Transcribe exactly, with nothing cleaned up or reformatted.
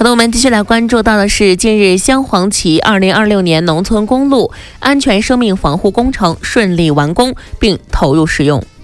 好的，我们继续来关注到的是，近日镶黄旗二零二六年农村公路安全生命防护工程顺利完工并投入使用。